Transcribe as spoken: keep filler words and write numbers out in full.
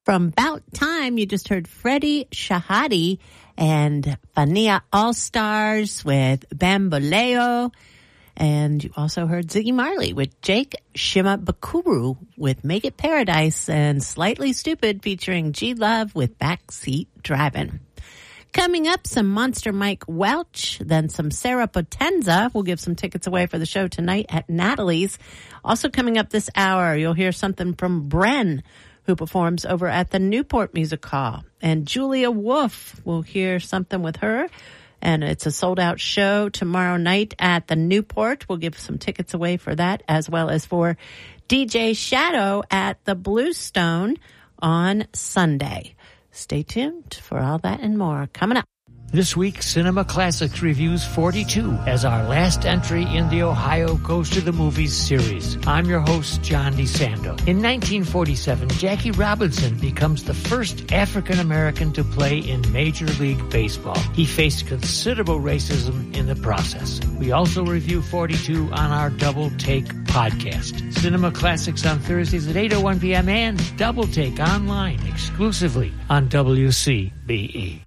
From Bout Time, you just heard Freddie Shahadi and Fania All-Stars with Bamboleo. And you also heard Ziggy Marley with Jake Shimabukuro with Make It Paradise, and Slightly Stupid featuring G-Love with Backseat Driving. Coming up, some Monster Mike Welch, then some Sarah Potenza. We'll give some tickets away for the show tonight at Natalie's. Also coming up this hour, you'll hear something from Bren, who performs over at the Newport Music Hall. And Julia Wolf, we'll hear something with her. And it's a sold-out show tomorrow night at the Newport. We'll give some tickets away for that, as well as for D J Shadow at the Bluestone on Sunday. Stay tuned for all that and more coming up. This week, Cinema Classics reviews forty-two as our last entry in the Ohio Goes to the Movies series. I'm your host, John DeSando. In nineteen forty-seven, Jackie Robinson becomes the first African-American to play in Major League Baseball. He faced considerable racism in the process. We also review forty-two on our Double Take podcast. Cinema Classics on Thursdays at eight oh one p.m. and Double Take online exclusively on W C B E.